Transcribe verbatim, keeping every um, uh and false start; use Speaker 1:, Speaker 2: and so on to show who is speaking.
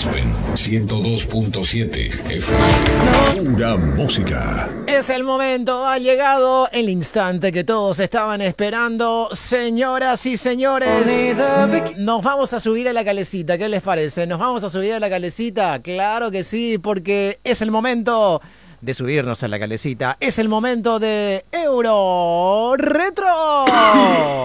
Speaker 1: Aspen ciento dos punto siete F M. Pura música.
Speaker 2: Es el momento, ha llegado el instante que todos estaban esperando. Señoras y señores, nos vamos a subir a la calecita. ¿Qué les parece? ¿Nos vamos a subir a la calecita? Claro que sí, porque es el momento de subirnos a la calecita. Es el momento de Euro Retro.